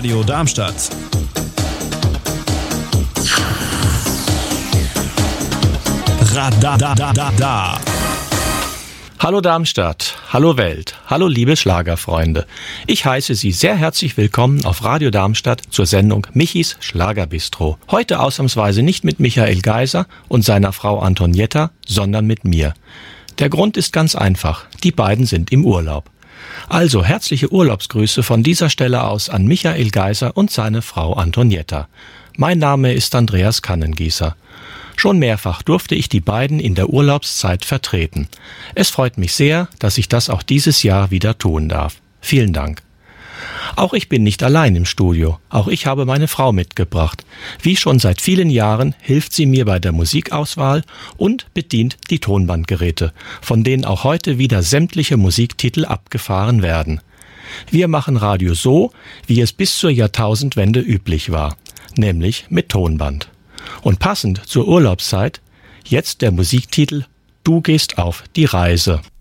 Radio Darmstadt. Radadadada. Hallo Darmstadt, hallo Welt, hallo liebe Schlagerfreunde. Ich heiße Sie sehr herzlich willkommen auf Radio Darmstadt zur Sendung Michis Schlagerbistro. Heute ausnahmsweise nicht mit Michael Geiser und seiner Frau Antonietta, sondern mit mir. Der Grund ist ganz einfach, die beiden sind im Urlaub. Also herzliche Urlaubsgrüße von dieser Stelle aus an Michael Geiser und seine Frau Antonietta. Mein Name ist Andreas Kannengießer. Schon mehrfach durfte ich die beiden in der Urlaubszeit vertreten. Es freut mich sehr, dass ich das auch dieses Jahr wieder tun darf. Vielen Dank. Auch ich bin nicht allein im Studio. Auch ich habe meine Frau mitgebracht. Wie schon seit vielen Jahren hilft sie mir bei der Musikauswahl und bedient die Tonbandgeräte, von denen auch heute wieder sämtliche Musiktitel abgefahren werden. Wir machen Radio so, wie es bis zur Jahrtausendwende üblich war, nämlich mit Tonband. Und passend zur Urlaubszeit, jetzt der Musiktitel Du gehst auf die Reise.